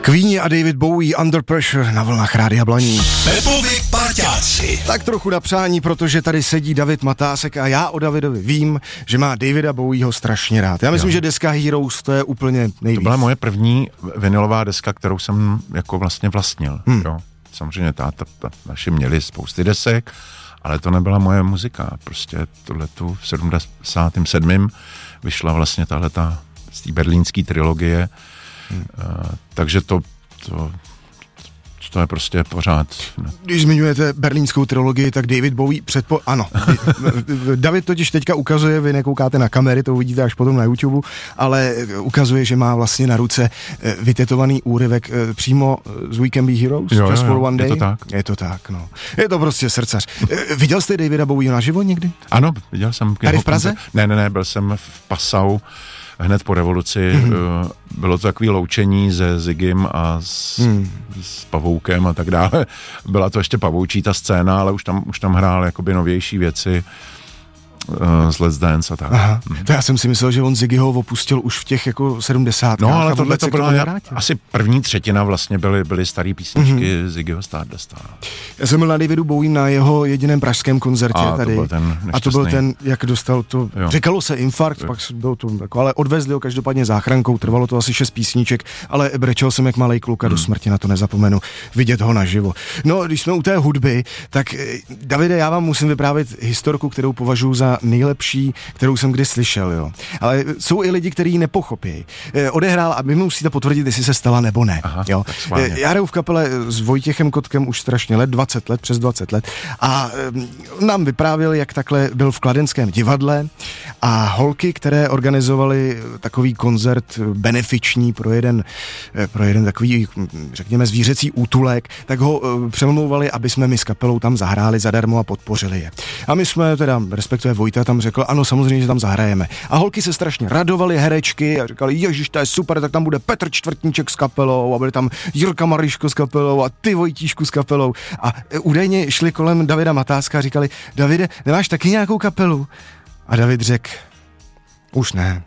Queeni a David Bowie, Under Pressure na vlnách Rádia Blaník. Pepovi parťáci. Tak trochu na přání, protože tady sedí David Matásek a já o Davidovi vím, že má Davida Bowieho strašně rád. Já myslím, že deska Heroes to je úplně nejvíc. To byla moje první vinylová deska, kterou jsem jako vlastně vlastnil. Jo. Samozřejmě táta naši měli spousty desek, ale to nebyla moje muzika. Prostě tohletu v 77. vyšla vlastně tahleta z té berlínské trilogie. Takže to je prostě pořád. Když zmiňujete berlínskou trilogii, tak David Bowie ano. David totiž teďka ukazuje, vy nekoukáte na kamery, to uvidíte až potom na YouTube, ale ukazuje, že má vlastně na ruce vytetovaný úryvek přímo z We Can Be Heroes, Just for One Day. Je to tak, no. Je to prostě srdcař. Viděl jste Davida Bowieho naživo někdy? Ano, viděl jsem. Tady v Praze? Ne, byl jsem v Passau hned po revoluci. Bylo to takový loučení se Ziggym a s Pavoukem a tak dále. Byla to ještě pavoučí ta scéna, ale už tam hrál jakoby novější věci z Let's Dance a tak. Aha. To já jsem si myslel, že on Ziggyho opustil už v těch jako 70. No, ale tohle to byla asi první třetina vlastně byly starý písničky Ziggyho Stardust. Já jsem byl na Davidu Bowie na jeho jediném pražském koncertě tady. To byl ten, jak dostal to, říkalo se infarkt, pak byl to jako, ale odvezli ho každopádně záchrankou, trvalo to asi 6 písniček, ale brečel jsem jak malej kluk a do smrti, na to nezapomenu, vidět ho naživo. No, když jsme u té hudby, tak Davide, já vám musím vyprávět historku, kterou považuji za nejlepší, kterou jsem kdy slyšel, jo. Ale jsou i lidi, kteří ji nepochopí. Odehrál, a vy musíte potvrdit, jestli se stala nebo ne. Aha, jo. Já hraju v kapele s Vojtěchem Kotkem už strašně let, přes 20 let a nám vyprávěl, jak takhle byl v Kladenském divadle a holky, které organizovali takový koncert benefiční pro jeden takový, řekněme, zvířecí útulek, tak ho přemlouvali, aby jsme my s kapelou tam zahráli zadarmo a podpořili je. A my jsme teda, respektive Vojta tam řekl, ano, samozřejmě, že tam zahrajeme. A holky se strašně radovaly, herečky, a říkali, ježiš, to je super, tak tam bude Petr Čtvrtníček s kapelou a bude tam Jirka Mariško s kapelou a ty Vojtíšku s kapelou. A údajně šli kolem Davida Matáska a říkali, Davide, nemáš taky nějakou kapelu? A David řekl, už ne.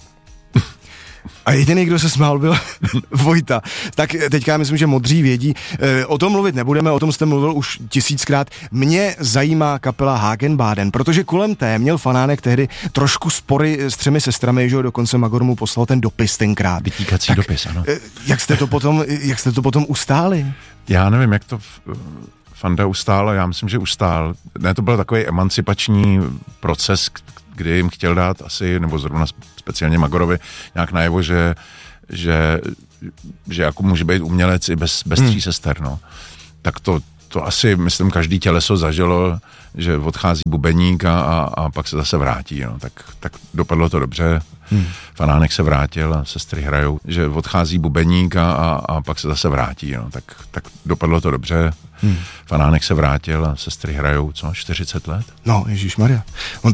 A jediný, kdo se smál, byl Vojta. Tak teďka myslím, že modří vědí. O tom mluvit nebudeme, o tom jste mluvil už 1000krát. Mě zajímá kapela Hagenbaden, protože kolem té měl Fanánek tehdy trošku spory s 3 sestrami, že dokonce Magor mu poslal ten dopis tenkrát. Vytíkací dopis, ano. Jak jste to potom ustáli? Já nevím, jak to Fanda ustál, já myslím, že ustál. Ne, to byl takový emancipační proces, kdy jim chtěl dát asi, nebo zrovna speciálně Magorovi, nějak najevo, že jako může být umělec i bez 3 sester, no. Tak to asi, myslím, každý těleso zažilo, že odchází bubeník a pak se zase vrátí, no. Tak dopadlo to dobře. Fanánek se vrátil a sestry hrajou, že odchází bubeník a pak se zase vrátí, no. Tak dopadlo to dobře. Fanánek se vrátil a sestry hrajou, 40 let? No, ježišmarja.